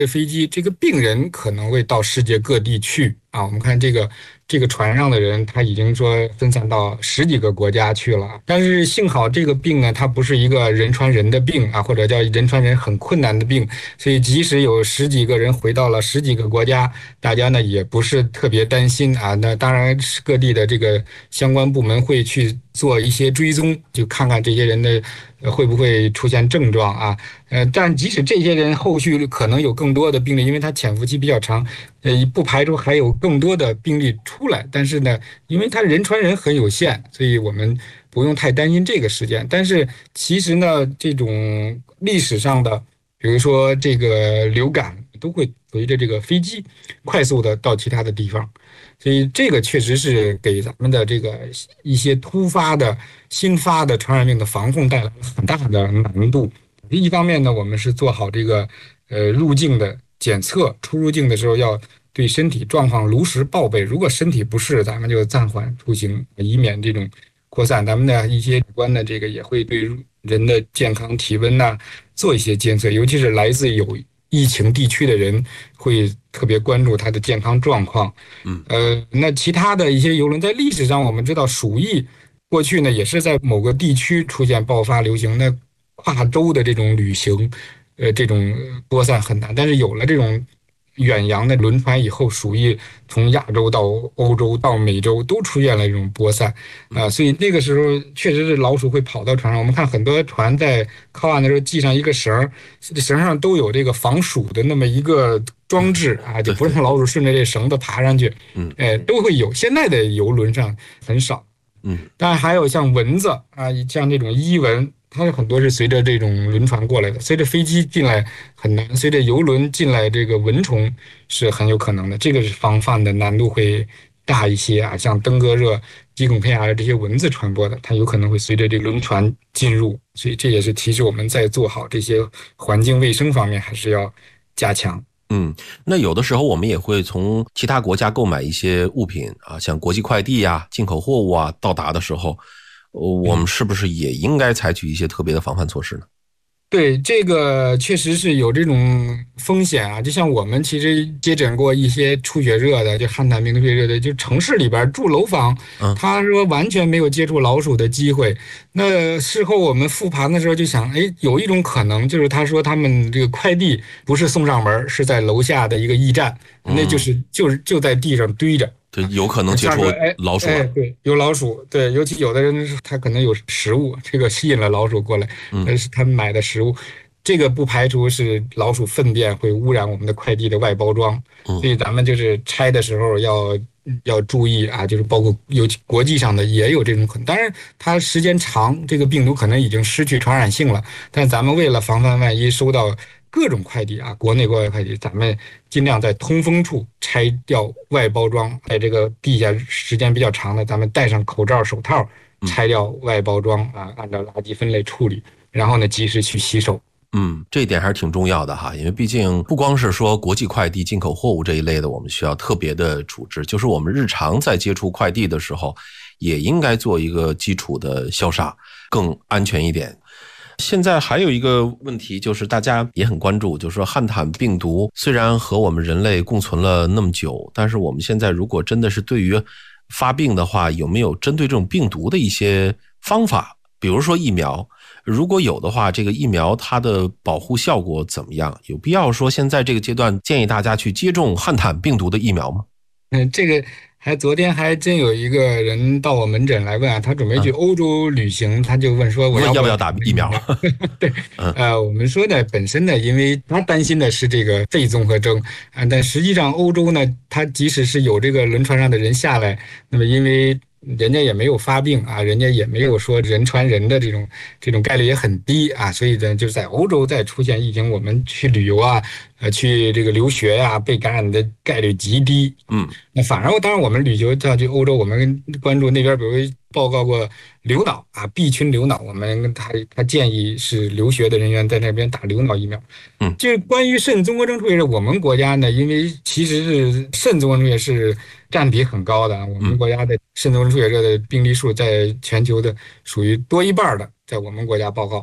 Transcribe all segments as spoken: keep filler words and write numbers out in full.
飞机，这个病人可能会到世界各地去啊。我们看这个这个船上的人，他已经说分散到十几个国家去了。但是幸好这个病呢，它不是一个人传人的病啊，或者叫人传人很困难的病，所以即使有十几个人回到了十几个国家，大家呢也不是特别担心啊。那当然，各地的这个相关部门会去做一些追踪，就看看这些人的呃会不会出现症状啊。呃，但即使这些人后续可能有更多的病例，因为他潜伏期比较长，呃，不排除还有更多的病例出来。但是呢，因为他人传人很有限，所以我们不用太担心这个事件。但是其实呢，这种历史上的，比如说这个流感，都会随着这个飞机快速的到其他的地方。所以这个确实是给咱们的这个一些突发的新发的传染病的防控带来了很大的难度。一方面呢，我们是做好这个呃入境的检测，出入境的时候要对身体状况如实报备。如果身体不适，咱们就暂缓出行，以免这种扩散。咱们的一些有关的这个也会对人的健康体温呐、做一些监测，尤其是来自有疫情地区的人，会特别关注他的健康状况。 嗯， 呃，那其他的一些游轮，在历史上我们知道，鼠疫过去呢也是在某个地区出现爆发流行，那跨洲的这种旅行，呃，这种播散很难。但是有了这种远洋的轮船以后，鼠疫从亚洲到欧洲到美洲都出现了这种播散啊、呃，所以那个时候确实是老鼠会跑到船上。我们看很多船在靠岸的时候系上一个绳，绳上都有这个防鼠的那么一个装置啊，就不让老鼠顺着这绳子爬上去。 嗯， 哎，都会有。现在的游轮上很少。 嗯， 当然还有像蚊子啊，像这种伊蚊，它有很多是随着这种轮船过来的，随着飞机进来很难，随着游轮进来这个蚊虫是很有可能的，这个是防范的难度会大一些啊。像登革热、吉孔佩亚这些蚊子传播的，它有可能会随着这个轮船进入，所以这也是提示我们在做好这些环境卫生方面还是要加强。 嗯，那有的时候我们也会从其他国家购买一些物品啊，像国际快递啊、进口货物啊，到达的时候，我们是不是也应该采取一些特别的防范措施呢？ 对，这个确实是有这种风险啊。就像我们其实接诊过一些出血热的，就汉坦病毒出血热的，就城市里边住楼房， 嗯， 他说完全没有接触老鼠的机会。那事后我们复盘的时候就想，哎，有一种可能就是他说他们这个快递不是送上门，是在楼下的一个驿站，那就是就是就在地上堆着。 对，有可能接触老鼠、啊哎哎。对，有老鼠。对，尤其有的人他可能有食物，这个吸引了老鼠过来，那是他们买的食物。这个不排除是老鼠粪便会污染我们的快递的外包装，所以咱们就是拆的时候要要注意啊，就是包括有国际上的也有这种可能。当然，它时间长，这个病毒可能已经失去传染性了，但咱们为了防范万一收到各种快递啊，国内国外快递，咱们尽量在通风处拆掉外包装，在这个地下时间比较长的，咱们戴上口罩、手套，拆掉外包装啊，按照垃圾分类处理，然后呢，及时去洗手。 嗯，这一点还是挺重要的哈，因为毕竟不光是说国际快递、进口货物这一类的，我们需要特别的处置，就是我们日常在接触快递的时候，也应该做一个基础的消杀，更安全一点。现在还有一个问题，就是大家也很关注，就是说汉坦病毒虽然和我们人类共存了那么久，但是我们现在如果真的是对于发病的话，有没有针对这种病毒的一些方法，比如说疫苗？如果有的话，这个疫苗它的保护效果怎么样？有必要说现在这个阶段建议大家去接种汉坦病毒的疫苗吗？ 嗯，这个还昨天还真有一个人到我门诊来问啊，他准备去欧洲旅行，他就问说我要要不要打疫苗？ 对，呃，我们说呢，本身呢，因为他担心的是这个肺综合征啊，但实际上欧洲呢，他即使是有这个轮船上的人下来，那么因为人家也没有发病啊，人家也没有说人传人的这种这种概率也很低啊，所以呢，就是在欧洲再出现疫情，我们去旅游啊，呃，去这个留学呀、啊，被感染的概率极低。 嗯， 那反而当然我们旅游要去欧洲，我们关注那边，比如报告过流脑啊，B 群流脑，我们他他建议是留学的人员在那边打流脑疫苗。 嗯， 就关于肾综合征出血热，我们国家呢，因为其实是肾综合征出血是占比很高的，我们国家的肾综合征出血热的病例数在全球的属于多一半的，在我们国家报告。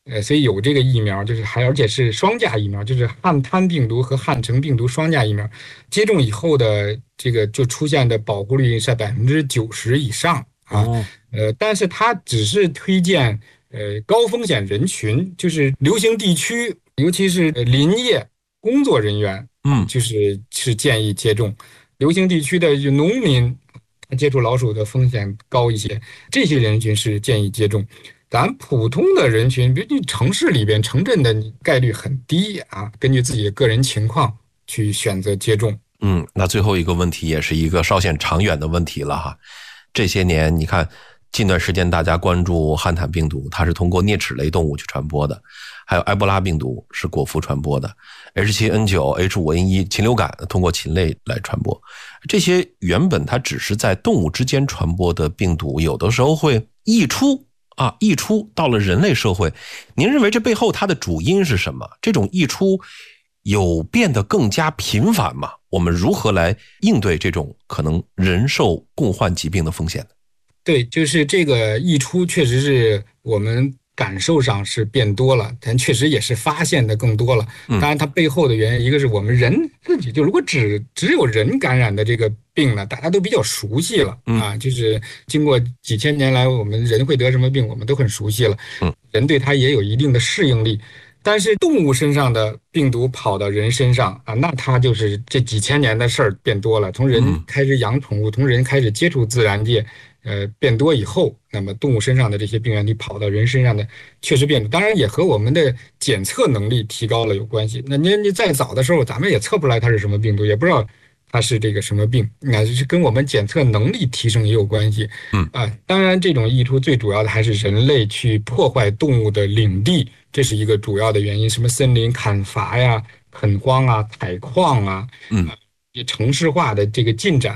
呃，所以有这个疫苗，就是还而且是双价疫苗，就是汉滩病毒和汉城病毒双价疫苗，接种以后的这个就出现的保护率在百分之九十以上啊。 哦， 呃，但是它只是推荐呃高风险人群，就是流行地区，尤其是呃林业工作人员啊， 嗯就是是建议接种。流行地区的农民，接触老鼠的风险高一些，这些人群是建议接种。咱普通的人群，比如你城市里边、城镇的概率很低啊，根据自己的个人情况去选择接种。 嗯，那最后一个问题也是一个稍显长远的问题了哈。这些年你看，近段时间大家关注汉坦病毒，它是通过啮齿类动物去传播的，还有埃博拉病毒是果蝠传播的 ，H 七 N 九、H 五 N 一 禽流感通过禽类来传播。这些原本它只是在动物之间传播的病毒，有的时候会溢出啊，溢出到了人类社会。您认为这背后它的主因是什么？这种溢出有变得更加频繁吗？我们如何来应对这种可能人兽共患疾病的风险呢？ 对，就是这个溢出，确实是我们感受上是变多了，但确实也是发现的更多了。当然，它背后的原因，一个是我们人自己，就如果只只有人感染的这个病呢，大家都比较熟悉了啊，就是经过几千年来，我们人会得什么病，我们都很熟悉了，人对它也有一定的适应力。但是动物身上的病毒跑到人身上啊，那它就是这几千年的事儿变多了。从人开始养宠物，从人开始接触自然界，呃，变多以后，那么动物身上的这些病原体跑到人身上的确实变多。当然也和我们的检测能力提高了有关系。那你你再早的时候，咱们也测不出来它是什么病毒，也不知道它是这个什么病，那就是跟我们检测能力提升也有关系。 嗯啊，当然这种溢出最主要的还是人类去破坏动物的领地。这是一个主要的原因，什么森林砍伐呀、垦荒啊、采矿啊， 嗯， 城市化的这个进展。